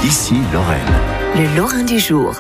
Ici Lorraine. Le Lorrain du jour.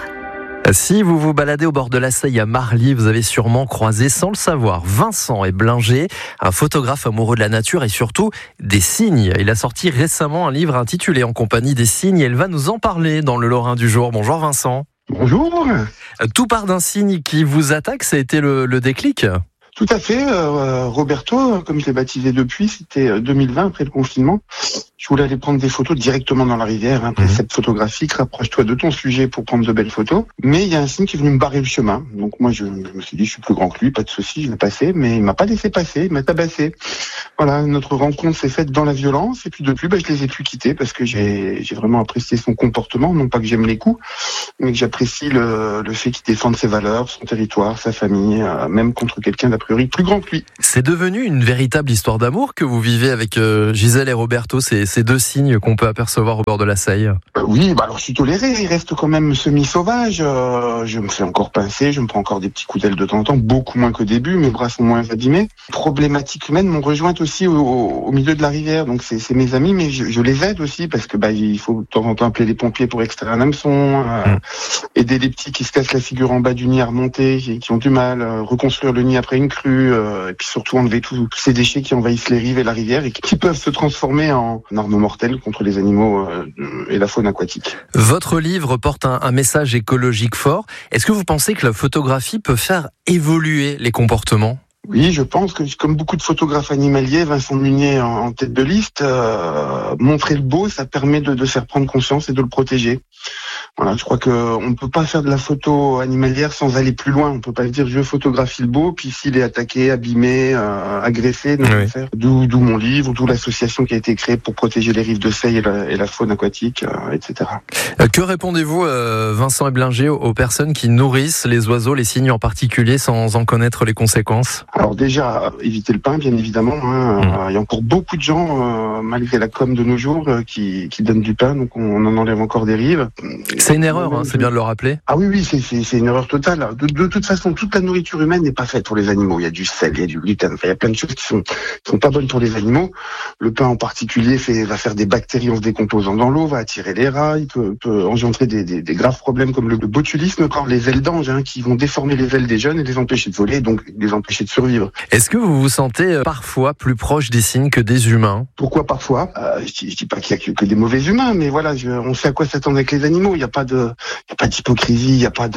Si vous vous baladez au bord de la Seille à Marly, vous avez sûrement croisé sans le savoir Vincent Eblinger, un photographe amoureux de la nature et surtout des cygnes. Il a sorti récemment un livre intitulé En compagnie des cygnes et il va nous en parler dans le Lorrain du jour. Bonjour Vincent. Bonjour. Tout part d'un cygne qui vous attaque, ça a été le déclic ? Tout à fait. Roberto, comme je l'ai baptisé depuis, c'était 2020 après le confinement. Je voulais aller prendre des photos directement dans la rivière, précepte photographique, rapproche-toi de ton sujet pour prendre de belles photos. Mais il y a un cygne qui est venu me barrer le chemin. Donc moi je me suis dit je suis plus grand que lui, pas de souci, je vais passer. Mais il m'a pas laissé passer, il m'a tabassé. Voilà, notre rencontre s'est faite dans la violence et puis depuis je les ai plus quittés parce que j'ai vraiment apprécié son comportement. Non pas que j'aime les coups, mais que j'apprécie le fait qu'il défende ses valeurs, son territoire, sa famille, même contre quelqu'un d'a priori plus grand que lui. C'est devenu une véritable histoire d'amour que vous vivez avec Gisèle et Roberto, ces deux cygnes qu'on peut apercevoir au bord de la Seille. Oui, alors je suis toléré, il reste quand même semi-sauvage. Je me fais encore pincer, je me prends encore des petits coups d'aile de temps en temps, beaucoup moins qu'au début, mes bras sont moins abîmés. Problématiques humaines m'ont rejointe aussi au milieu de la rivière, donc c'est mes amis, mais je les aide aussi parce que il faut de temps en temps appeler les pompiers pour extraire un hameçon, aider les petits qui se cassent la figure en bas du nid à remonter, qui ont du mal, reconstruire le nid après une crue, et puis surtout enlever tous ces déchets qui envahissent les rives et la rivière et qui peuvent se transformer en armes mortelles contre les animaux et la faune aquatique. Votre livre porte un message écologique fort. Est-ce que vous pensez que la photographie peut faire évoluer les comportements ? Oui, je pense que comme beaucoup de photographes animaliers, Vincent Munier en tête de liste, montrer le beau, ça permet de faire prendre conscience et de le protéger. Voilà, je crois qu'on ne peut pas faire de la photo animalière sans aller plus loin. On ne peut pas se dire je photographie le beau, puis s'il est attaqué, abîmé, agressé, faire. D'où mon livre, d'où l'association qui a été créée pour protéger les rives de Seille et la faune aquatique, etc. Que répondez-vous, Vincent Eblinger, aux personnes qui nourrissent les oiseaux, les cygnes en particulier, sans en connaître les conséquences ? Alors déjà, éviter le pain, bien évidemment. Il y a encore beaucoup de gens, malgré la com de nos jours, qui donnent du pain, donc on en enlève encore des rives. C'est une erreur, c'est bien de le rappeler. Ah oui, c'est une erreur totale. De toute façon, toute la nourriture humaine n'est pas faite pour les animaux. Il y a du sel, il y a du gluten, il y a plein de choses qui sont pas bonnes pour les animaux. Le pain en particulier va faire des bactéries en se décomposant dans l'eau, va attirer les rats, il peut engendrer des graves problèmes comme le botulisme, encore les ailes d'ange, qui vont déformer les ailes des jeunes et les empêcher de voler, donc les empêcher de survivre. Est-ce que vous vous sentez parfois plus proche des cygnes que des humains ? Pourquoi parfois ? Je dis pas qu'il y a que des mauvais humains, mais voilà, on sait à quoi s'attendre avec les animaux. Il n'y a pas d'hypocrisie, il n'y a pas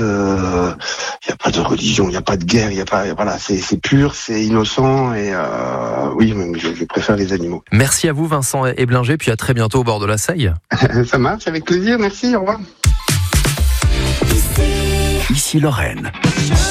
de religion, il n'y a pas de guerre, c'est pur, c'est innocent et oui, je préfère les animaux. Merci à vous Vincent Eblinger, puis à très bientôt au bord de la Seille. Ça marche, avec plaisir, merci, au revoir. Ici Lorraine.